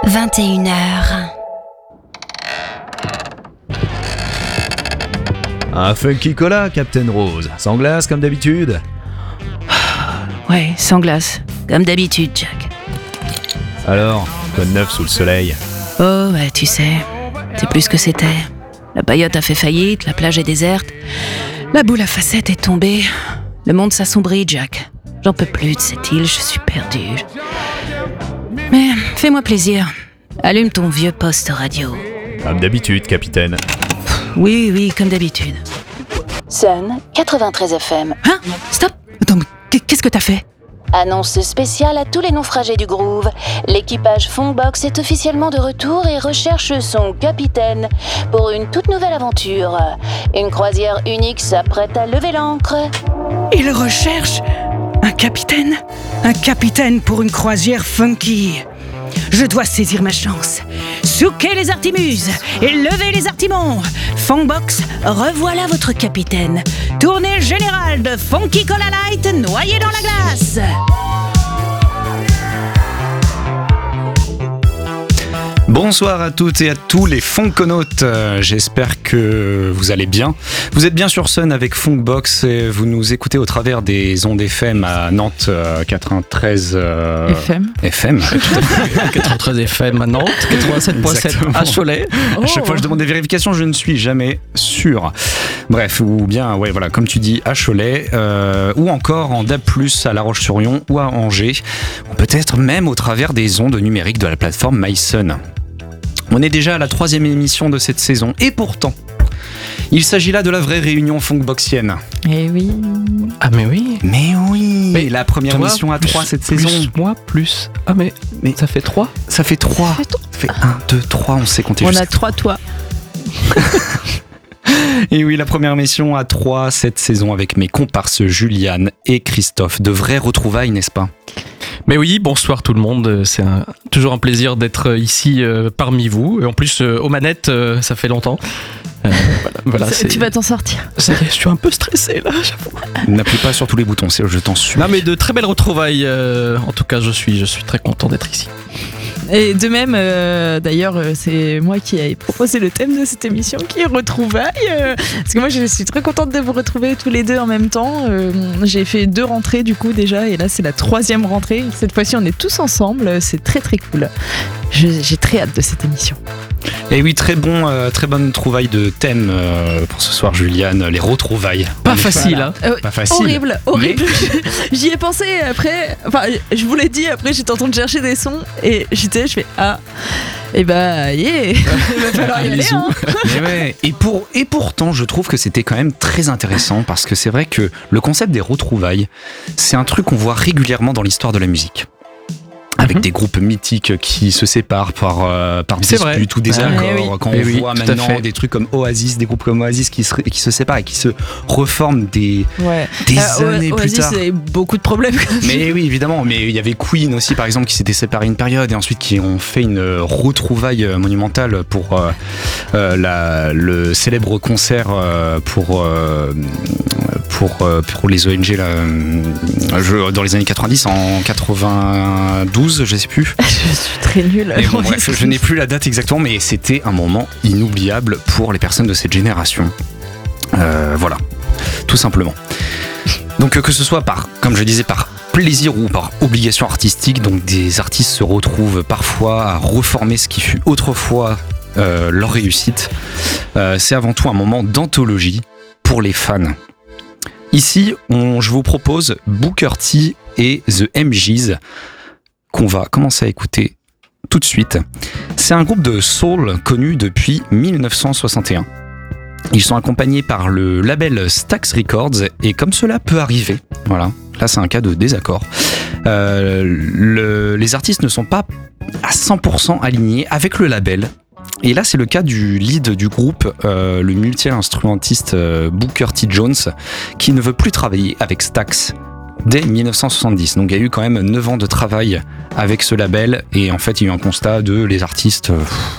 21h. Un funky cola, Captain Rose. Sans glace comme d'habitude. Ouais, sans glace, comme d'habitude, Jack. Alors, quoi de neuf sous le soleil? Oh, ouais, tu sais, c'est plus ce que c'était. La paillote a fait faillite, la plage est déserte, la boule à facettes est tombée. Le monde s'assombrit, Jack. J'en peux plus de cette île, je suis perdu. Mais fais-moi plaisir, allume ton vieux poste radio. Comme d'habitude, capitaine. Oui, comme d'habitude. Sun 93 FM. Hein? Stop! Attends, mais qu'est-ce que t'as fait? Annonce spéciale à tous les naufragés du groove. L'équipage Funkbox est officiellement de retour et recherche son capitaine pour une toute nouvelle aventure. Une croisière unique s'apprête à lever l'ancre. Il recherche un capitaine? Un capitaine pour une croisière funky. Je dois saisir ma chance. Souquez les artimuses et levez les artimons. Funkbox, revoilà votre capitaine. Tournée générale de Funky Cola Light noyé dans la glace. Bonsoir à toutes et à tous les Funkonautes, j'espère que vous allez bien. Vous êtes bien sur Sun avec Funkbox et vous nous écoutez au travers des ondes FM à Nantes 93 FM. 93 FM à Nantes, 87.7 à Cholet. À chaque fois je demande des vérifications, je ne suis jamais sûr. Bref, ou bien, ouais, voilà, comme tu dis, à Cholet, ou encore en DAB+, à La Roche-sur-Yon ou à Angers, ou peut-être même au travers des ondes numériques de la plateforme MySun. On est déjà à la 3e émission de cette saison, et pourtant, il s'agit là de la vraie réunion funkboxienne. Eh oui. Ah mais oui. Mais oui. Mais la première émission à 3 cette saison. Moi, plus. Ah mais ça fait 3. Ça fait 3. Ça fait 1, 2, 3, on sait compter On jusqu'à a 3 toits. Et oui, la première émission à 3 cette saison avec mes comparses Juliane et Christophe. De vraies retrouvails, n'est-ce pas ? Mais oui, bonsoir tout le monde, c'est toujours un plaisir d'être ici parmi vous. Et en plus, aux manettes, ça fait longtemps. Voilà, tu vas t'en sortir. Ça y est, je suis un peu stressé là, j'avoue. N'appuie pas sur tous les boutons, je t'en supplie. Non mais de très belles retrouvailles, en tout cas je suis très content d'être ici. Et de même, d'ailleurs, c'est moi qui ai proposé le thème de cette émission qui est retrouvailles. Parce que moi, je suis très contente de vous retrouver tous les deux en même temps. J'ai fait 2 rentrées du coup déjà, et là c'est la 3e rentrée. Cette fois-ci, on est tous ensemble. C'est très très cool. J'ai très hâte de cette émission. Et oui, très bonne trouvaille de thème pour ce soir, Juliane. Les retrouvailles. Pas facile, hein. Pas facile. Horrible. J'y ai pensé après. Enfin, je vous l'ai dit. Après, j'étais en train de chercher des sons et je fais et bah yeah. Il va falloir y aller. Hein. Mais ouais. Et pourtant, je trouve que c'était quand même très intéressant parce que c'est vrai que le concept des retrouvailles, c'est un truc qu'on voit régulièrement dans l'histoire de la musique. Avec des groupes mythiques qui se séparent par dispute ou désaccord. Oui. Quand on voit maintenant des trucs comme Oasis, des groupes comme Oasis qui se séparent et qui se reforment des années plus tard. Oasis a eu beaucoup de problèmes. Mais oui, évidemment. Mais il y avait Queen aussi, par exemple, qui s'était séparé une période et ensuite qui ont fait une retrouvaille monumentale pour le célèbre concert pour les ONG là, dans les années 90, en 92. Je sais plus. Je suis très nulle. Bon, bref, je n'ai plus la date exactement, mais c'était un moment inoubliable pour les personnes de cette génération. Voilà, tout simplement. Donc que ce soit comme je disais, par plaisir ou par obligation artistique, donc des artistes se retrouvent parfois à reformer ce qui fut autrefois leur réussite. C'est avant tout un moment d'anthologie pour les fans. Ici, je vous propose Booker T et The MGs, qu'on va commencer à écouter tout de suite. C'est un groupe de soul connu depuis 1961. Ils sont accompagnés par le label Stax Records et comme cela peut arriver, voilà, là c'est un cas de désaccord, les artistes ne sont pas à 100% alignés avec le label. Et là c'est le cas du lead du groupe, le multi-instrumentiste Booker T. Jones, qui ne veut plus travailler avec Stax dès 1970. Donc il y a eu quand même 9 ans de travail avec ce label et en fait il y a eu un constat de les artistes,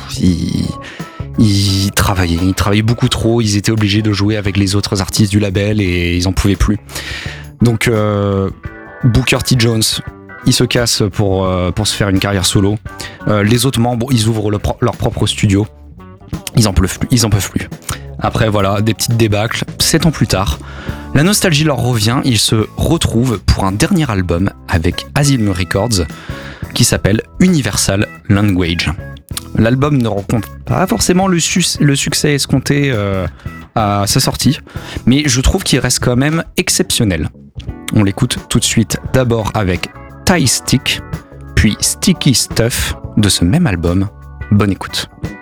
ils travaillaient beaucoup trop, ils étaient obligés de jouer avec les autres artistes du label et ils en pouvaient plus. Donc Booker T. Jones, ils se cassent pour se faire une carrière solo. Les autres membres, ils ouvrent leur propre studio. Ils en peuvent plus. Après, voilà, des petites débâcles. 7 ans plus tard, la nostalgie leur revient. Ils se retrouvent pour un dernier album avec Asylum Records qui s'appelle Universal Language. L'album ne rencontre pas forcément le succès escompté à sa sortie, mais je trouve qu'il reste quand même exceptionnel. On l'écoute tout de suite, d'abord avec Tie Stick, puis Sticky Stuff de ce même album. Bonne écoute.